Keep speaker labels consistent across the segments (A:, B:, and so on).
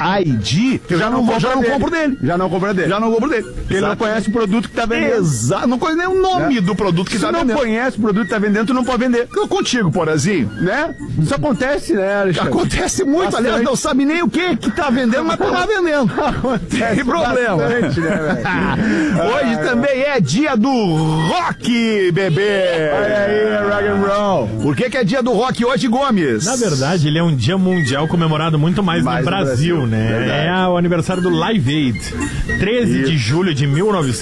A: ID, eu já não compro dele.
B: Já não compro dele. Porque ele não conhece o produto que tá vendendo.
A: Exato, não conhece nem o nome do produto que tá vendendo.
B: Se não conhece o produto que tá vendendo, tu não pode vender.
A: Eu contigo, Porazinho.
B: Né? Isso acontece, né, Alexandre?
A: Acontece muito,
B: Bastante.
A: aliás, não sabe nem o que tá vendendo, mas tá lá vendendo. Tem problema.
B: Bastante, né, velho?
A: Hoje também é dia do rock, bebê.
B: Olha aí, rock and roll.
A: Por que é dia do rock hoje, Gomes?
C: Na verdade, ele é um dia mundial comemorado muito mais no Brasil, né?
B: Verdade.
C: É o aniversário do Live Aid, 13 de julho de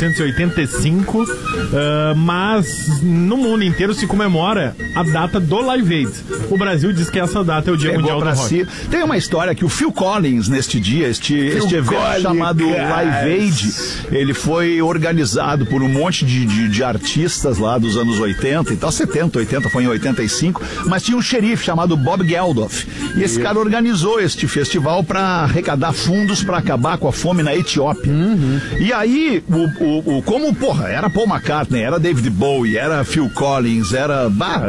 C: 1985, mas no mundo inteiro se comemora a data do Live Aid. O Brasil diz que essa data é o dia mundial do rock.
A: Tem uma história que o Phil Collins, neste dia, este evento chamado Live Aid, ele foi organizado por um monte de artistas lá dos anos 80 e tal, 70, 80, foi em 85, mas tinha um xerife chamado Bob Geldof. E esse cara organizou este festival para arrecadar fundos para acabar com a fome na Etiópia. E aí, como, era Paul McCartney, era David Bowie, era Phil Collins, era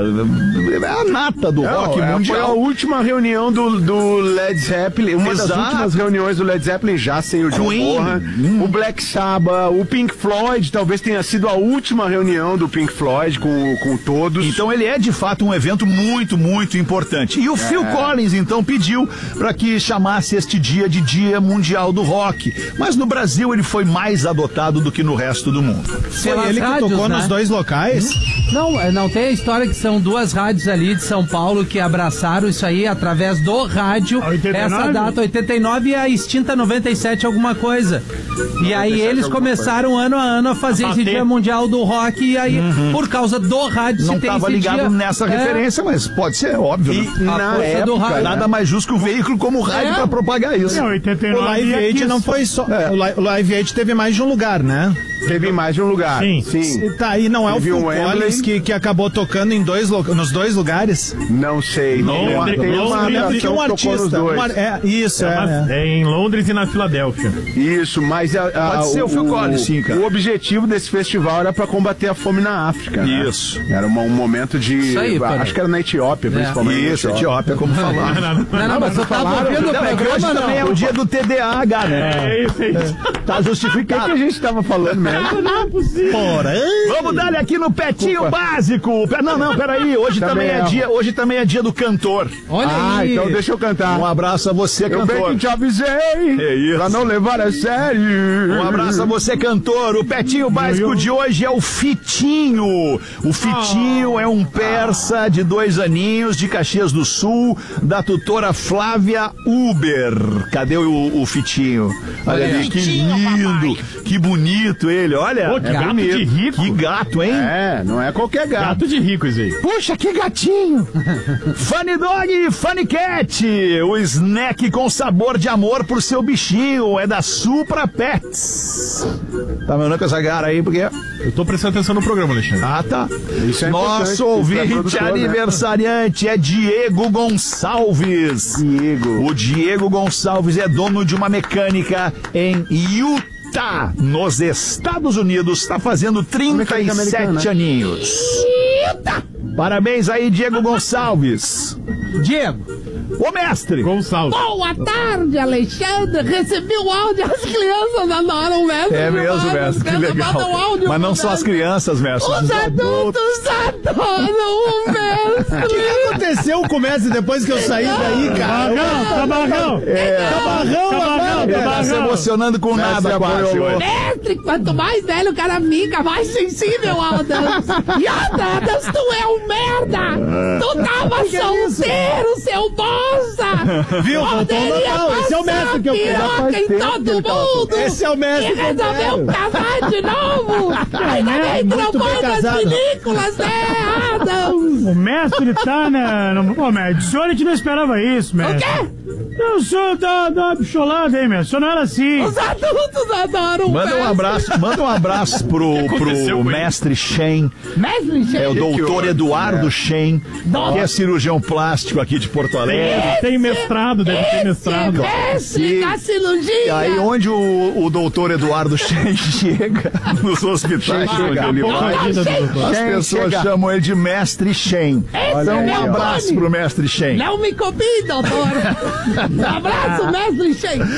A: a nata do rock mundial.
B: Foi a última reunião do Led Zeppelin, uma das últimas reuniões do Led Zeppelin, já sem o John Bonham, o Black Sabbath, o Pink Floyd, talvez tenha sido a última reunião do Pink Floyd com todos.
A: Então ele é de fato um evento muito, muito importante. E o Phil Collins então pediu para que chamasse este dia de Dia Mundial do Rock. Mas no Brasil ele foi mais adotado do que no resto do mundo.
D: Foi ele que tocou nos dois locais? Não tem a história que são duas rádios ali de São Paulo que abraçaram isso aí através do rádio.
E: 89?
D: Essa data, 89 e a extinta 97 alguma coisa. E aí eles começaram ano a ano a fazer esse Dia Mundial do Rock e aí por causa do rádio
A: não
D: se tem
A: estava
D: esse
A: ligado
D: dia.
A: nessa referência, mas pode ser óbvio.
D: E
A: né?
D: na época,
A: do rádio, nada mais justo que o veículo como o rádio para propagar isso.
E: 89
F: O Live Aid não foi só. O Live Aid teve mais de um lugar, né?
B: Teve mais de um lugar.
E: Sim.
F: E tá, e não é
B: Teve
F: o Phil
B: um
F: Collins que acabou tocando em nos dois lugares?
B: Não sei.
C: Londres,
B: Tem uma
F: Porque
B: atração
F: um
B: que tocou nos
F: artista.
B: dois.
C: É em Londres e na Filadélfia.
B: Isso, mas
A: Pode ser o Phil Collins, sim, cara.
B: O objetivo desse festival era para combater a fome na África. Né?
A: Isso.
B: Era um momento de.
D: Isso aí,
B: acho que era na Etiópia, principalmente.
A: Isso, Etiópia, como falar.
D: Não, mas eu tava ouvindo o
A: É que hoje
D: programa,
A: também é o dia do TDAH, né?
C: É isso aí.
A: Tá
B: O que
A: justificado.
B: a gente tava falando mesmo?
C: Não é possível.
A: Vamos dar aqui no Petinho Básico. Não, peraí. Hoje também é dia do cantor.
D: Olha aí.
B: Então deixa eu cantar.
A: Um abraço a você,
B: Eu bem
A: cantor.
B: que te avisei
A: É isso.
B: pra não levar a sério.
A: Um abraço a você, cantor. O Petinho Básico de hoje é o Fitinho. O Fitinho é um persa de 2 aninhos, de Caxias do Sul, da tutora Flávia Uber. Cadê o Fitinho? Olha ali, que lindo, que bonito ele, olha.
C: Pô, que gato de rico.
A: Que gato, hein?
B: Não é qualquer gato.
C: Gato de rico isso aí.
A: Puxa, que gatinho! Funny Dog e Funny Cat, o snack com sabor de amor pro seu bichinho, é da Supra Pets. Tá me olhando com essa cara aí, porque...
C: Eu tô prestando atenção no programa, Alexandre.
A: Ah, tá.
B: Isso é importante,
A: Nosso
B: isso é
A: ouvinte
B: produtor, né?
A: aniversariante é Diego Gonçalves. O Diego Gonçalves é dono de uma mecânica em Utah, nos Estados Unidos. Está fazendo 37 aninhos. Parabéns aí, Diego Gonçalves.
D: Diego.
A: Ô, mestre!
C: Gonçalves.
G: Boa tarde, Alexandre. Recebi o áudio, as crianças adoram o mestre.
A: É mesmo, mestre, que legal. Mas não só as crianças, mestre.
G: Os adultos adoram o mestre.
F: O que aconteceu com o mestre depois que eu saí daí, cara?
E: Tabarrão.
A: Tá se emocionando com nada, quase.
G: Mestre, quanto mais velho o cara fica, mais sensível ao Adams. E Adams, tu é um merda. Tu tava solteiro, seu bosta.
F: Viu? Voltou ao normal. Esse é o mestre que eu quero.
G: Piroca em todo mundo.
F: Esse é o mestre
G: E
F: que eu
G: resolveu
F: quero.
G: casar de novo. Ainda nem
F: muito
G: trocou
F: bem
G: das
F: casado.
G: películas, né, Adams?
E: O mestre tá, né? Pô, mestre, o senhor a gente não esperava isso,
G: O
E: mestre.
G: quê?
E: O senhor dá uma bicholada aí, mestre. O senhor não era assim.
G: Os adultos adoram o
A: Manda um abraço pro mestre Shen.
G: Mestre,
A: É o doutor Eduardo Shen,
G: Nossa.
A: que é cirurgião plástico aqui de Porto Alegre.
C: Tem mestrado, deve ter mestrado.
G: mestre da cirurgia.
A: E aí onde o doutor Eduardo Shen chega nos hospitais, onde ele vai, as pessoas chamam ele de mestre Shen. Então um abraço pro mestre Shen.
G: Não me copie, doutor. Um abraço, mestre Shen.